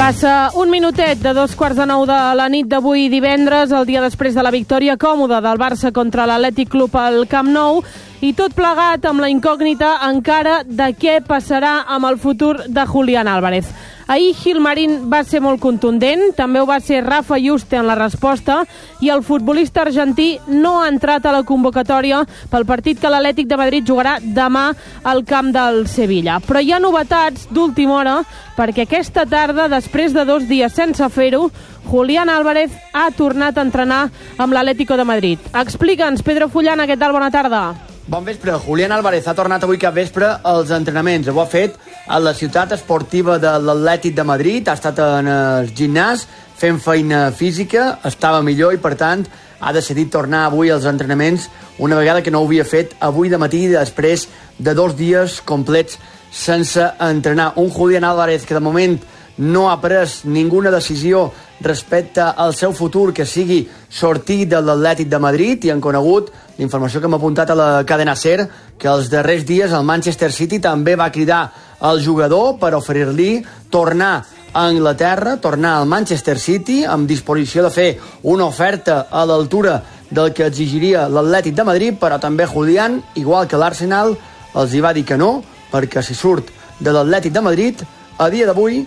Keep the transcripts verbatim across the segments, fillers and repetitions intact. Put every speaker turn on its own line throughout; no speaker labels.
Passa un minutet de dos quarts de nou de la nit d'avui divendres, el dia després de la victòria còmoda del Barça contra l'Atlètic Club al Camp Nou, i tot plegat amb la incògnita encara de què passarà amb el futur de Julián Álvarez. Ahir Gilmarín va ser molt contundent, també ho va ser Rafa Yuste en la resposta, i el futbolista argentí no ha entrat a la convocatòria pel partit que l'Atlètic de Madrid jugarà demà al camp del Sevilla. Però hi ha novetats d'última hora, perquè aquesta tarda, després de dos dies sense fer-ho, Julián Álvarez ha tornat a entrenar amb l'Atlético de Madrid. Explica'ns, Pedro Fullana, què tal? Bona tarda.
Bon vespre. Julián Álvarez ha tornat avui cap vespre als entrenaments. Ho ha fet a la ciutat esportiva de l'Atlètic de Madrid. Ha estat en el gimnàs fent feina física, estava millor i, per tant, ha decidit tornar avui als entrenaments una vegada que no ho havia fet avui de matí després de dos dies complets sense entrenar. Un Julián Álvarez que de moment no ha pres ninguna decisió respecte al seu futur, que sigui sortir de l'Atlètic de Madrid, i han conegut la informació que m'ha apuntat a la cadena SER, que els darrers dies el Manchester City també va cridar al jugador per oferir-li tornar a Anglaterra, tornar al Manchester City, amb disposició de fer una oferta a l'altura del que exigiria l'Atlètic de Madrid, però també Julián, igual que l'Arsenal, els hi va dir que no, perquè si surt de l'Atlètic de Madrid, a dia d'avui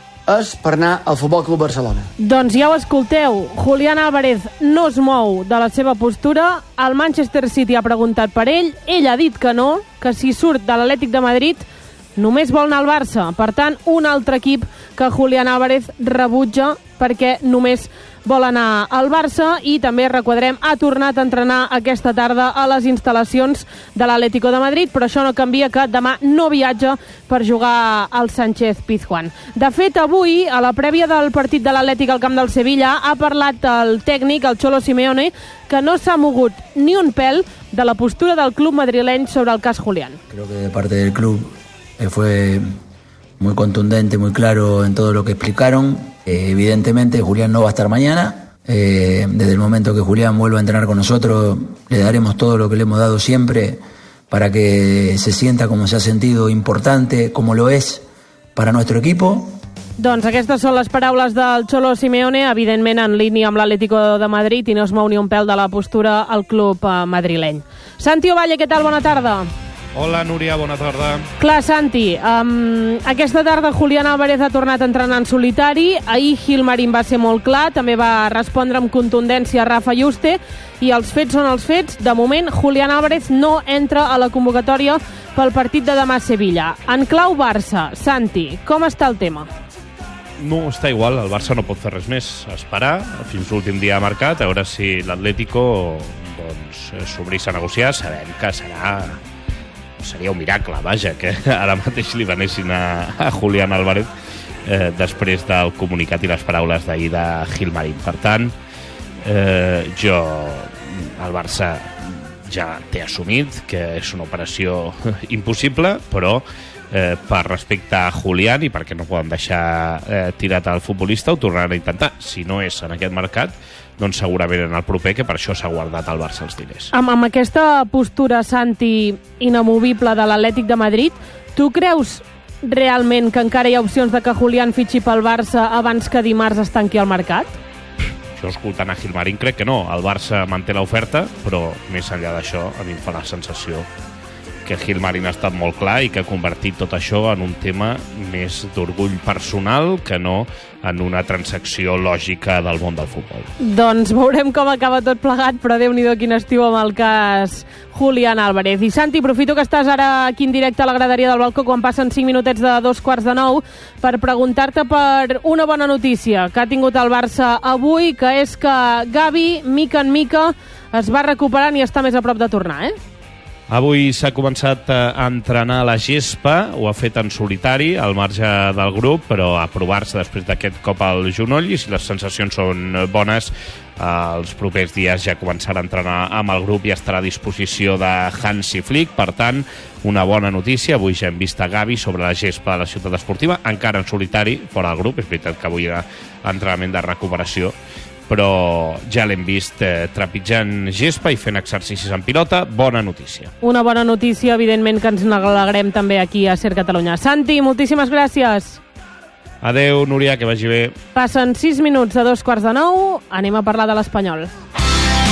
és per anar al Futbol Club Barcelona.
Doncs ja ho escolteu, Julián Álvarez no es mou de la seva postura, el Manchester City ha preguntat per ell, ell ha dit que no, que si surt de l'Atlètic de Madrid només vol anar al Barça. Per tant, un altre equip que Julián Álvarez rebutja perquè només vol anar al Barça, i també requadrem, ha tornat a entrenar aquesta tarda a les instal·lacions de l'Atlético de Madrid, però això no canvia que demà no viatja per jugar al Sánchez Pizjuán. De fet, avui, a la prèvia del partit de l'Atlètic al camp del Sevilla, ha parlat el tècnic, el Cholo Simeone, que no s'ha mogut ni un pèl de la postura del club madrileny sobre el cas Julián.
Creo que de parte del club eh, fue muy contundente, muy claro en todo lo que explicaron. Eh, evidentemente Julián no va a estar mañana. Eh, desde el momento que Julián vuelva a entrenar con nosotros, le daremos todo lo que le hemos dado siempre para que se sienta como se ha sentido, importante, como lo es para nuestro equipo.
Doncs aquestes són les paraules del Cholo Simeone, evidentment en línia amb l'Atlético de Madrid, i no es mou ni un pèl de la postura al club eh, madrileny. Santi Ovalle, què tal? Bona tarda.
Hola, Núria, bona tarda.
Clar, Santi, um, aquesta tarda Julián Álvarez ha tornat a entrenar en solitari. Ahir Gilmarín va ser molt clar, també va respondre amb contundència a Rafa Yuste, i els fets són els fets. De moment, Julián Álvarez no entra a la convocatòria pel partit de demà a Sevilla. En clau Barça, Santi, com està el tema?
No, està igual, el Barça no pot fer res més. Esperar fins l'últim dia marcat, a veure si l'Atlético doncs, s'obrís a negociar. Sabem que serà... seria un miracle, vaja, que ara mateix li venessin a, a Julián Álvarez eh, després del comunicat i les paraules d'ahir de Gilmarín. Per tant, eh, jo, el Barça ja té assumit que és una operació impossible, però eh, per respecte a Julián i perquè no poden deixar eh, tirat al futbolista, ho tornaran a intentar. Si no és en aquest mercat, doncs segurament en el proper, que per això s'ha guardat al Barça els diners.
Amb, amb aquesta postura, Santi, inamovible de l'Atlètic de Madrid, tu creus realment que encara hi ha opcions de que Julián fitxi pel Barça abans que dimarts es tanqui el mercat?
Jo, escoltant a Gilmarín, crec que no. El Barça manté l'oferta, però més enllà d'això, a mi em fa la sensació que Gilmarín ha estat molt clar i que ha convertit tot això en un tema més d'orgull personal que no en una transacció lògica del món del futbol.
Doncs veurem com acaba tot plegat, però Déu-n'hi-do quin estiu amb el cas Julián Álvarez. I Santi, aprofito que estàs ara aquí en directe a la graderia del balcó quan passen cinc minutets de dos quarts de nou per preguntar-te per una bona notícia que ha tingut el Barça avui, que és que Gavi, mica en mica, es va recuperant i està més a prop de tornar, eh?
Avui s'ha començat a entrenar a la gespa, ho ha fet en solitari, al marge del grup, però a provar-se després d'aquest cop al genoll, i si les sensacions són bones, els propers dies ja començarà a entrenar amb el grup i estarà a disposició de Hansi Flick. Per tant, una bona notícia. Avui ja hem vist a Gavi sobre la gespa de la ciutat esportiva, encara en solitari, fora del grup. És veritat que avui era entrenament de recuperació, però ja l'hem vist eh, trepitjant gespa i fent exercicis en pilota. Bona notícia.
Una bona notícia, evidentment, que ens n'alegrem també aquí a Ser Catalunya. Santi, moltíssimes gràcies.
Adeu, Núria, que vagi bé.
Passen sis minuts de dos quarts de nou. Anem a parlar de l'Espanyol.